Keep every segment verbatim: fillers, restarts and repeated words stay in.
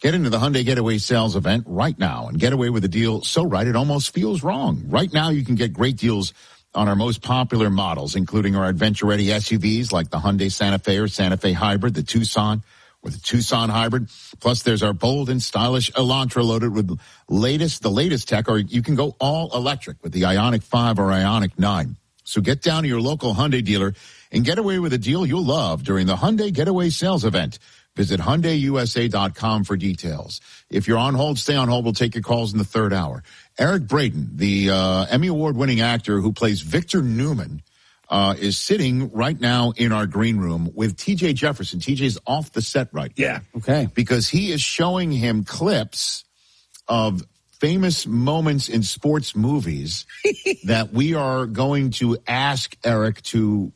Get into the Hyundai Getaway sales event right now and get away with a deal so right it almost feels wrong. Right now you can get great deals on our most popular models, including our adventure-ready S U Vs like the Hyundai Santa Fe or Santa Fe Hybrid, the Tucson or the Tucson Hybrid. Plus, there's our bold and stylish Elantra loaded with latest, the latest tech, or you can go all electric with the Ioniq five or Ioniq nine. So get down to your local Hyundai dealer and get away with a deal you'll love during the Hyundai Getaway sales event. Visit Hyundai U S A dot com for details. If you're on hold, stay on hold. We'll take your calls in the third hour. Eric Braeden, the uh, Emmy Award-winning actor who plays Victor Newman, uh, is sitting right now in our green room with T J Jefferson. T J's off the set right now. Yeah. Okay. Because he is showing him clips of famous moments in sports movies that we are going to ask Eric to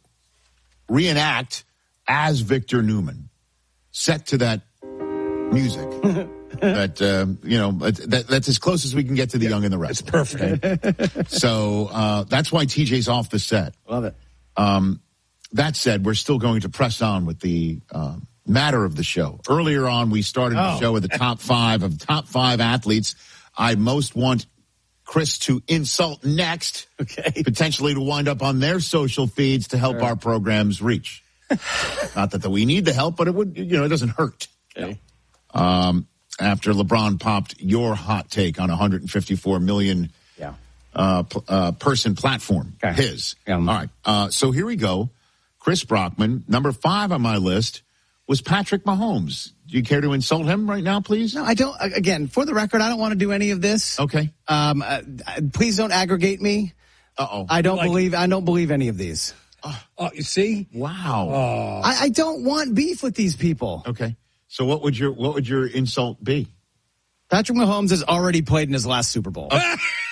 reenact as Victor Newman, set to that music. that, uh, you know, that, that's as close as we can get to the yeah, Young and the Restless. It's perfect. Okay? So uh, that's why T J's off the set. Love it. Um, that said, we're still going to press on with the uh, matter of the show. Earlier on, we started oh. the show with the top five of top five athletes I most want Chris to insult next, okay, potentially to wind up on their social feeds to help sure. our programs reach. Not that, that we need the help, but it would, you know, it doesn't hurt. Okay. Um, after LeBron popped your hot take on a one hundred fifty-four million yeah. uh, p- uh, person platform, okay. his. Yeah. All right. Uh, so here we go. Chris Brockman, number five on my list was Patrick Mahomes. Do you care to insult him right now, please? No, I don't. Again, for the record, I don't want to do any of this. Okay. Um, uh, please don't aggregate me. Uh-oh. I don't like believe. I don't believe any of these. Oh, uh, you see? Wow. Oh. I, I don't want beef with these people. Okay. So what would your what would your insult be? Patrick Mahomes has already played in his last Super Bowl. Okay.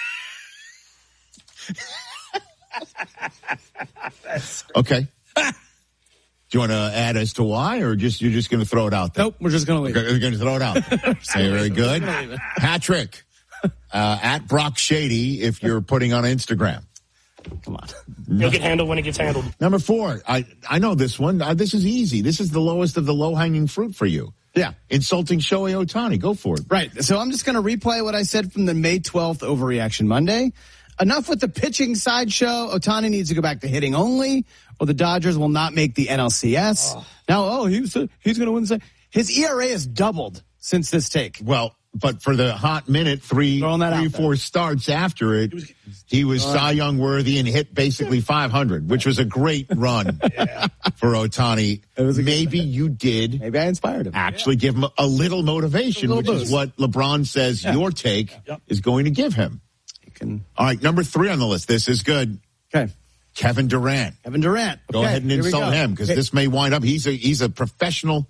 okay. Do you want to add as to why, or just you're just going to throw it out there? Nope, we're just going to leave okay, it. We're going to throw it out there. Okay, very good. Patrick, uh, at Brock Shady, if you're putting on Instagram. Come on. You'll get handled when it gets handled. Number four, I, I know this one. Uh, this is easy. This is the lowest of the low-hanging fruit for you. Yeah. Insulting Shohei Ohtani. Go for it. Right. So I'm just going to replay what I said from the May twelfth Overreaction Monday. Enough with the pitching sideshow. Ohtani needs to go back to hitting only, or the Dodgers will not make the N L C S. Oh. Now, oh, he's, he's going to win the His E R A has doubled since this take. Well, but for the hot minute, three, three, four starts after it, he was Cy Young worthy and hit basically five hundred, which was a great run yeah. for Ohtani. Maybe you did. Maybe I inspired him. Actually yeah. give him a little motivation, a little which boost. Is what LeBron says yeah. your take yep. is going to give him. Can... All right, number three on the list. This is good. Okay. Kevin Durant. Kevin Durant. Go okay, ahead and insult go. him because okay. this may wind up. He's a he's a professional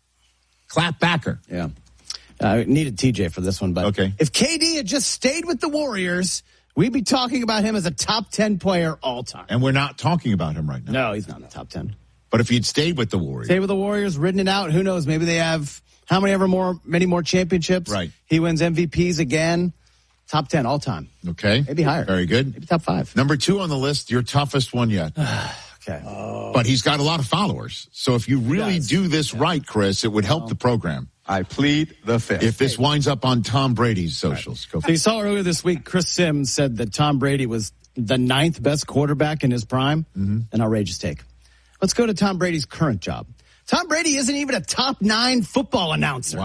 clap backer. Yeah. I uh, needed T J for this one, but okay. if K D had just stayed with the Warriors, we'd be talking about him as a top ten player all time. And we're not talking about him right now. No, he's not in the top ten. But if he'd stayed with the Warriors. Stayed with the Warriors, ridden it out, who knows? Maybe they have how many ever more, many more championships. Right. He wins M V Ps again. Top ten all time. Okay. Maybe higher. Very good. Maybe top five. Number two on the list, your toughest one yet. okay. Oh. But he's got a lot of followers. So if you really do this yeah. right, Chris, it would help oh. the program. I plead the fifth. If this winds up on Tom Brady's socials. Right. Go so you saw earlier this week, Chris Sims said that Tom Brady was the ninth best quarterback in his prime. Mm-hmm. An outrageous take. Let's go to Tom Brady's current job. Tom Brady isn't even a top nine football announcer.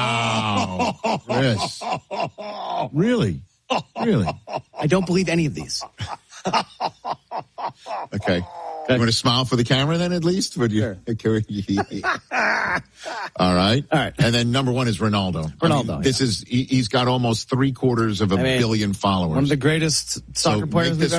Wow. Chris. Really? Really? I don't believe any of these. Okay. You want to smile for the camera then at least? Would you? Sure. All right. All right. And then number one is Ronaldo. Ronaldo. I mean, this yeah. is, he, he's got almost three quarters of a I mean, billion followers. One of the greatest soccer so players we've ever